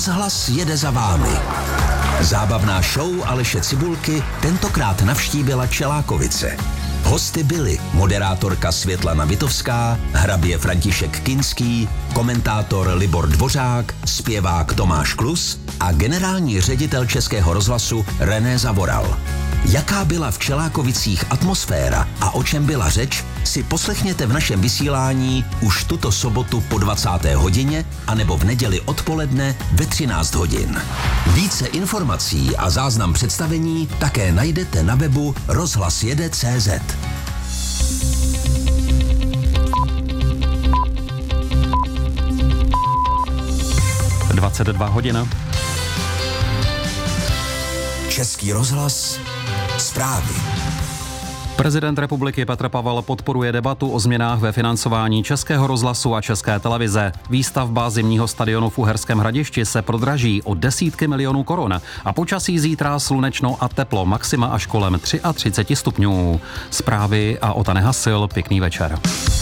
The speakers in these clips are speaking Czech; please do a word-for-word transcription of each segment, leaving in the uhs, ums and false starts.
Rozhlas jede za vámi. Zábavná show Aleše Cibulky tentokrát navštívila Čelákovice. Hosty byli moderátorka Světlana Vitovská, hrabě František Kinský, komentátor Libor Dvořák, zpěvák Tomáš Klus a generální ředitel Českého rozhlasu René Zavoral. Jaká byla v Čelákovicích atmosféra a o čem byla řeč, si poslechněte v našem vysílání už tuto sobotu po dvacáté hodině anebo v neděli odpoledne ve třináct hodin. Více informací a záznam představení také najdete na webu rozhlas jede tečka cé zet. dvacet dva hodin. Český rozhlas. Zprávy. Prezident republiky Petr Pavel podporuje debatu o změnách ve financování Českého rozhlasu a České televize. Výstavba zimního stadionu v Uherském Hradišti se prodraží o desítky milionů korun a počasí zítra slunečno a teplo, maxima až kolem třicet tři stupňů. Zprávy a Ota Nehasil, pěkný večer.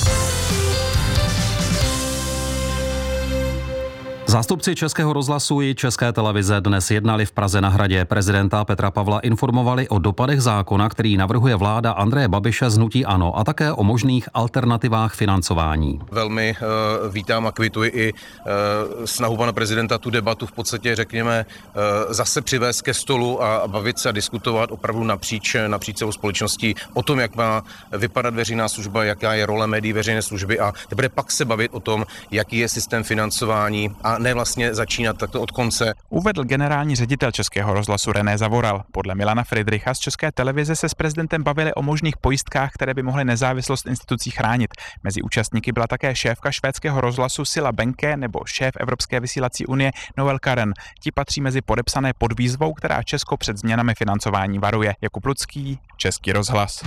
Zástupci Českého rozhlasu i České televize dnes jednali v Praze na Hradě. Prezidenta Petra Pavla informovali o dopadech zákona, který navrhuje vláda Andreje Babiše z hnutí ANO, a také o možných alternativách financování. Velmi uh, vítám a kvituji i uh, snahu pana prezidenta tu debatu v podstatě, řekněme, uh, zase přivést ke stolu a, a bavit se a diskutovat opravdu napříč, napříč celou společností o tom, jak má vypadat veřejná služba, jaká je role médií veřejné služby, a teprve pak se bavit o tom, jaký je systém financování, a ne vlastně začínat takto od konce. Uvedl generální ředitel Českého rozhlasu René Zavoral. Podle Milana Friedricha z České televize se s prezidentem bavili o možných pojistkách, které by mohly nezávislost institucí chránit. Mezi účastníky byla také šéfka švédského rozhlasu Silla Benke nebo šéf Evropské vysílací unie Noel Karen. Ti patří mezi podepsané pod výzvou, která Česko před změnami financování varuje. Jakub Lucký, Český rozhlas.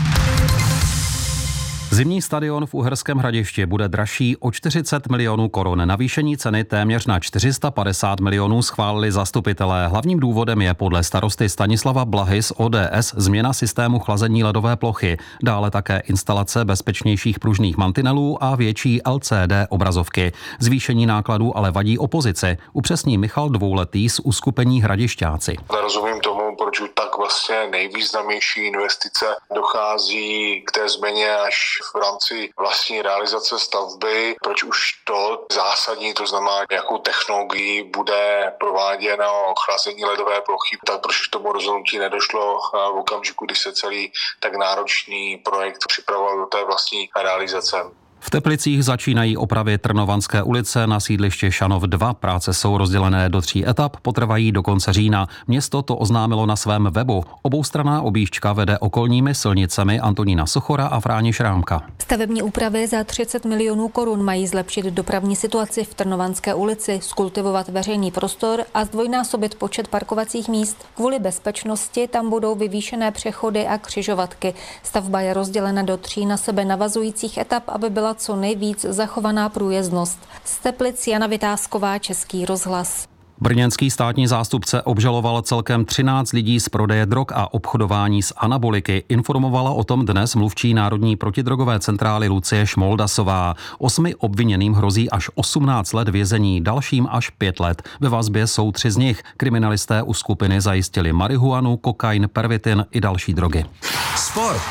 Zimní stadion v Uherském Hradišti bude dražší o čtyřicet milionů korun. Navýšení ceny téměř na čtyři sta padesát milionů schválili zastupitelé. Hlavním důvodem je podle starosty Stanislava Blahy z O D S změna systému chlazení ledové plochy. Dále také instalace bezpečnějších pružných mantinelů a větší L C D obrazovky. Zvýšení nákladů ale vadí opozici. Upřesní Michal Dvouletý z uskupení Hradišťáci. Nerozumím tomu, proč tak vlastně nejvýznamnější investice dochází k té změně až v rámci vlastní realizace stavby, proč už to zásadní, to znamená, jakou technologií bude prováděno chlazení ledové plochy, tak proč k tomu rozhodnutí nedošlo v okamžiku, kdy se celý tak náročný projekt připravoval do té vlastní realizace. V Teplicích začínají opravy Trnovanské ulice na sídliště Šanov dva. Práce jsou rozdělené do tří etap, potrvají do konce října. Město to oznámilo na svém webu. Oboustranná objížďka vede okolními silnicemi Antonína Sochora a Fráni Šrámka. Stavební úpravy za třicet milionů korun mají zlepšit dopravní situaci v Trnovanské ulici, zkultivovat veřejný prostor a zdvojnásobit počet parkovacích míst. Kvůli bezpečnosti tam budou vyvýšené přechody a křižovatky. Stavba je rozdělena do tří na sebe navazujících etap, aby byla co nejvíc zachovaná průjezdnost. Z Teplic Jana Vytázková, Český rozhlas. Brněnský státní zástupce obžaloval celkem třináct lidí z prodeje drog a obchodování s anaboliky. Informovala o tom dnes mluvčí Národní protidrogové centrály Lucie Šmoldasová. Osmi obviněným hrozí až osmnáct let vězení, dalším až pět let. Ve vazbě jsou tři z nich. Kriminalisté u skupiny zajistili marihuanu, kokain, pervitin i další drogy. Sport.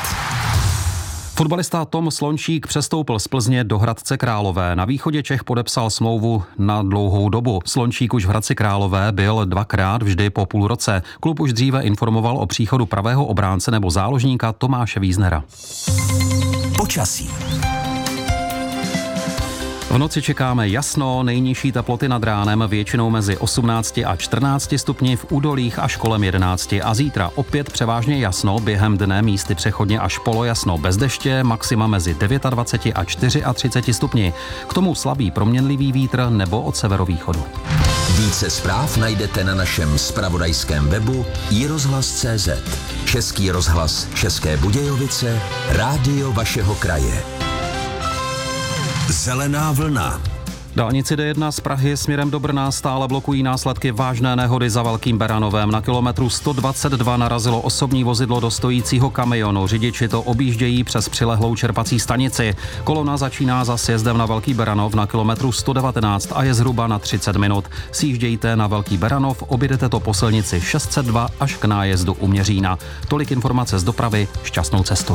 Fotbalista Tom Slončík přestoupil z Plzně do Hradce Králové. Na východě Čech podepsal smlouvu na dlouhou dobu. Slončík už v Hradci Králové byl dvakrát, vždy po půl roce. Klub už dříve informoval o příchodu pravého obránce nebo záložníka Tomáše Víznera. Počasí. V noci čekáme jasno, nejnižší teploty nad ránem většinou mezi osmnácti a čtrnácti stupni, v údolích až kolem jedenácti, a zítra opět převážně jasno, během dne místy přechodně až polojasno bez deště, maxima mezi dvaceti devíti a třiceti čtyřmi stupni. K tomu slabý proměnlivý vítr nebo od severovýchodu. Více zpráv najdete na našem zpravodajském webu i rozhlas tečka cé zet. Český rozhlas České Budějovice, rádio vašeho kraje. Zelená vlna. Dálnici D jedna z Prahy směrem do Brna stále blokují následky vážné nehody za Velkým Beranovem. Na kilometru sto dvacet dva narazilo osobní vozidlo do stojícího kamionu. Řidiči to objíždějí přes přilehlou čerpací stanici. Kolona začíná za sjezdem na Velký Beranov na kilometru sto devatenáct a je zhruba na třicet minut. Sjíždějte na Velký Beranov, objedete to po silnici šest set dva až k nájezdu u Měřína. Tolik informace z dopravy, šťastnou cestu.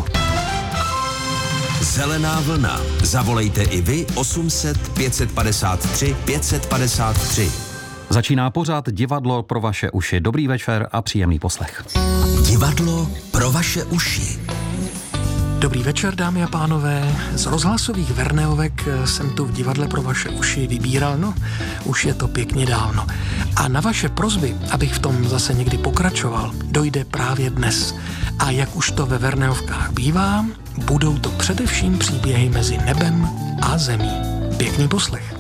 Zelená vlna. Zavolejte i vy osm set pět set padesát tři pět set padesát tři. Začíná pořad Divadlo pro vaše uši. Dobrý večer a příjemný poslech. Divadlo pro vaše uši. Dobrý večer, dámy a pánové. Z rozhlasových Verneovek jsem tu v Divadle pro vaše uši vybíral, no, už je to pěkně dávno. A na vaše prosby, abych v tom zase někdy pokračoval, dojde právě dnes. A jak už to ve Verneovkách bývá, budou to především příběhy mezi nebem a zemí. Pěkný poslech.